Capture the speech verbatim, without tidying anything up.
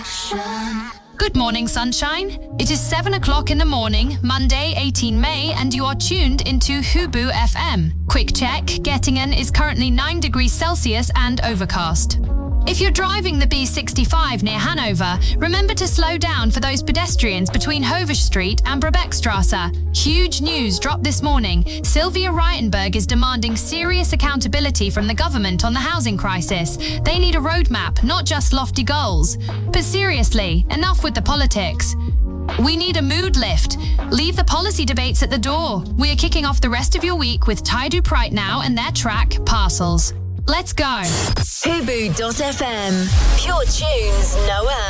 Good morning, sunshine. It is seven o'clock in the morning, Monday, the eighteenth of May, and you are tuned into Hubu F M. Quick check, Gettingen is currently nine degrees Celsius and overcast. If you're driving the B sixty-five near Hanover, remember to slow down for those pedestrians between Hovish Street and Brabeckstrasse. Huge news dropped this morning. Sylvia Reitenberg is demanding serious accountability from the government on the housing crisis. They need a roadmap, not just lofty goals. But seriously, enough with the politics. We need a mood lift. Leave the policy debates at the door. We are kicking off the rest of your week with Tidup right now and their track, Parcels. Let's go. Hubu dot F M. Pure tunes, no ads.